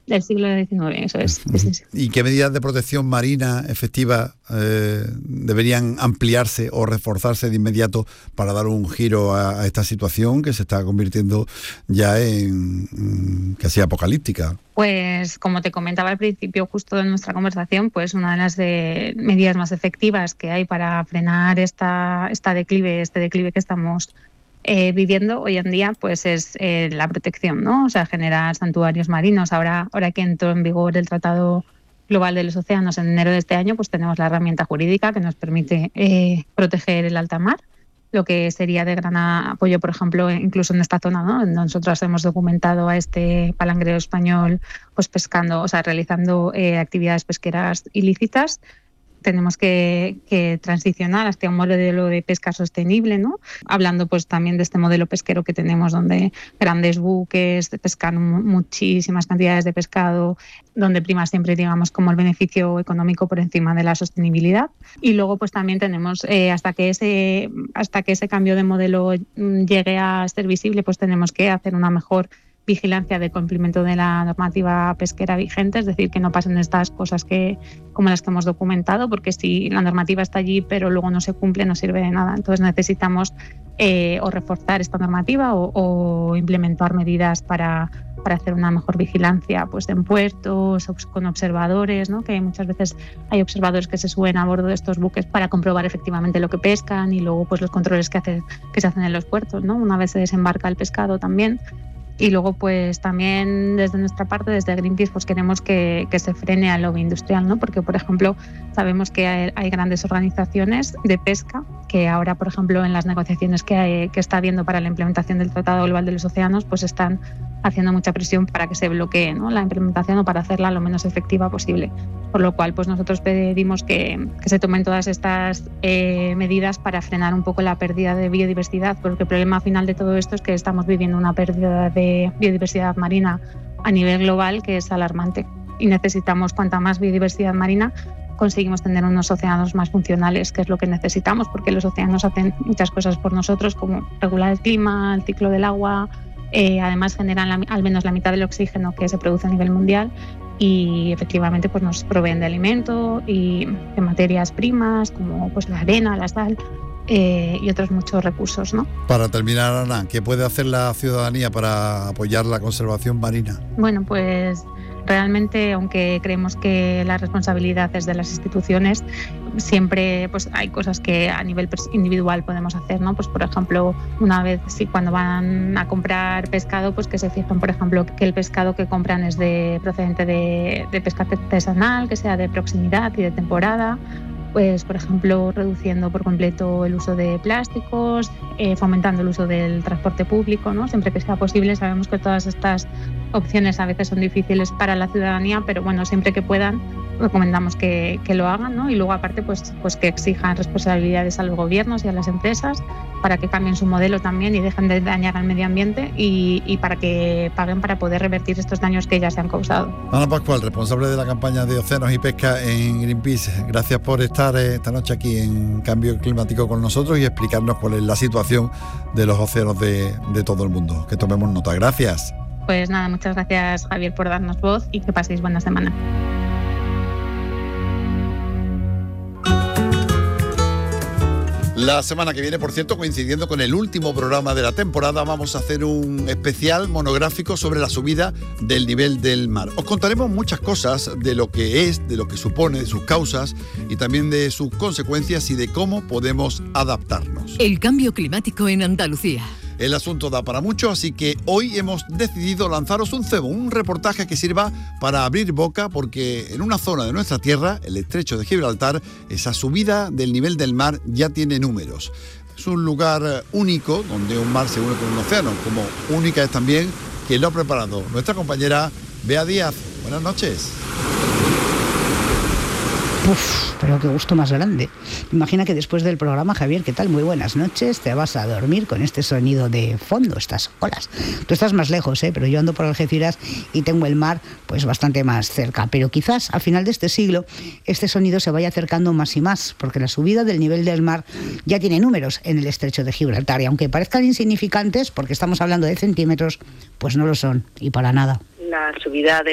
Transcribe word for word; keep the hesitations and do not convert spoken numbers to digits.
del siglo diecinueve, eso es. Sí, sí, sí. ¿Y qué medidas de protección marina efectiva eh, deberían ampliarse o reforzarse de inmediato para dar un giro a, a esta situación que se está convirtiendo ya en, en casi apocalíptica? Pues como te comentaba al principio justo de nuestra conversación, pues una de las de medidas más efectivas que hay para frenar esta, esta declive, este declive que estamos Eh, viviendo hoy en día, pues es eh, la protección, ¿no? O sea, generar santuarios marinos. Ahora, ahora que entró en vigor el Tratado Global de los Océanos en enero de este año, pues tenemos la herramienta jurídica que nos permite eh, proteger el alta mar, lo que sería de gran apoyo, por ejemplo, incluso en esta zona, ¿no? Nosotros hemos documentado a este palangrero español pues pescando, o sea, realizando eh, actividades pesqueras ilícitas. Tenemos que, que transicionar hacia un modelo de pesca sostenible, ¿no? Hablando pues también de este modelo pesquero que tenemos, donde grandes buques pescan muchísimas cantidades de pescado, donde prima siempre, digamos, como el beneficio económico por encima de la sostenibilidad. Y luego pues también tenemos, eh, hasta que ese hasta que ese cambio de modelo llegue a ser visible, pues tenemos que hacer una mejor vigilancia de cumplimiento de la normativa pesquera vigente, es decir, que no pasen estas cosas que como las que hemos documentado, porque si la normativa está allí pero luego no se cumple, no sirve de nada. Entonces necesitamos eh, o reforzar esta normativa o, o implementar medidas para, para hacer una mejor vigilancia pues en puertos, con observadores, ¿no? Que muchas veces hay observadores que se suben a bordo de estos buques para comprobar efectivamente lo que pescan, y luego pues los controles que, hace, que se hacen en los puertos, ¿no? Una vez se desembarca el pescado también. Y luego pues también desde nuestra parte, desde Greenpeace, pues queremos que, que se frene al lobby industrial, ¿no? Porque, por ejemplo, sabemos que hay, hay grandes organizaciones de pesca que ahora, por ejemplo, en las negociaciones que, hay, que está habiendo para la implementación del Tratado Global de los Océanos, pues están haciendo mucha presión para que se bloquee, ¿no? La implementación, o para hacerla lo menos efectiva posible. Por lo cual, pues nosotros pedimos que, que se tomen todas estas eh, medidas para frenar un poco la pérdida de biodiversidad, porque el problema final de todo esto es que estamos viviendo una pérdida de biodiversidad marina a nivel global que es alarmante, y necesitamos cuanta más biodiversidad marina conseguimos tener unos océanos más funcionales, que es lo que necesitamos, porque los océanos hacen muchas cosas por nosotros, como regular el clima, el ciclo del agua, eh, además generan la, al menos la mitad del oxígeno que se produce a nivel mundial, y efectivamente pues nos proveen de alimento y de materias primas como pues la arena, la sal, Eh, y otros muchos recursos, ¿no? Para terminar, Ana, ¿qué puede hacer la ciudadanía para apoyar la conservación marina? Bueno, pues realmente, aunque creemos que la responsabilidad es de las instituciones, siempre pues hay cosas que a nivel individual podemos hacer, ¿no? Pues por ejemplo, una vez sí, cuando van a comprar pescado, pues que se fijen, por ejemplo, que el pescado que compran es de procedente de, de pesca artesanal, que sea de proximidad y de temporada. Pues, por ejemplo, reduciendo por completo el uso de plásticos, eh, fomentando el uso del transporte público, ¿no? Siempre que sea posible. Sabemos que todas estas opciones a veces son difíciles para la ciudadanía, pero bueno, siempre que puedan, recomendamos que, que lo hagan, ¿no? Y luego, aparte, pues, pues que exijan responsabilidades a los gobiernos y a las empresas para que cambien su modelo también y dejen de dañar al medio ambiente, y, y para que paguen para poder revertir estos daños que ya se han causado. Ana Pascual, responsable de la campaña de Océanos y Pesca en Greenpeace, gracias por estar esta noche aquí en Cambio Climático con nosotros y explicarnos cuál es la situación de los océanos de, de todo el mundo. Que tomemos nota. Gracias. Pues nada, muchas gracias, Javier, por darnos voz, y que paséis buena semana. La semana que viene, por cierto, coincidiendo con el último programa de la temporada, vamos a hacer un especial monográfico sobre la subida del nivel del mar. Os contaremos muchas cosas de lo que es, de lo que supone, de sus causas y también de sus consecuencias y de cómo podemos adaptarnos. El cambio climático en Andalucía. El asunto da para mucho, así que hoy hemos decidido lanzaros un cebo, un reportaje que sirva para abrir boca, porque en una zona de nuestra tierra, el estrecho de Gibraltar, esa subida del nivel del mar ya tiene números. Es un lugar único donde un mar se une con un océano, como única es también quien lo ha preparado, nuestra compañera Bea Díaz. Buenas noches. Uf, pero qué gusto más grande. Imagina que después del programa, Javier, ¿qué tal? Muy buenas noches. Te vas a dormir con este sonido de fondo, estas olas. Tú estás más lejos, ¿eh? Pero yo ando por Algeciras y tengo el mar pues bastante más cerca. Pero quizás al final de este siglo este sonido se vaya acercando más y más, porque la subida del nivel del mar ya tiene números en el estrecho de Gibraltar. Y aunque parezcan insignificantes, porque estamos hablando de centímetros, pues no lo son, y para nada. La subida del